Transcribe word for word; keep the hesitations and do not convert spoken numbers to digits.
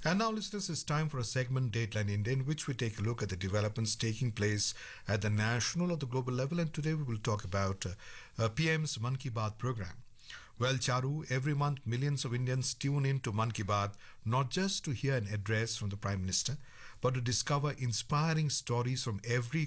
And now, listeners, it's time for a segment, Dateline India, in which we take a look at the developments taking place at the national or the global level. And today we will talk about uh, uh, P M's Mann Ki Baat program. Well, Charu, every month millions of Indians tune in to Mann Ki Baat, not just to hear an address from the Prime Minister, but to discover inspiring stories from every